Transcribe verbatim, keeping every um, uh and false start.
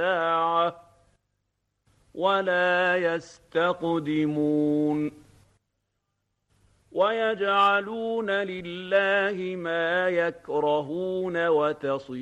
الساعة ولا يستقدمون ويجعلون لله ما يكرهون وتصف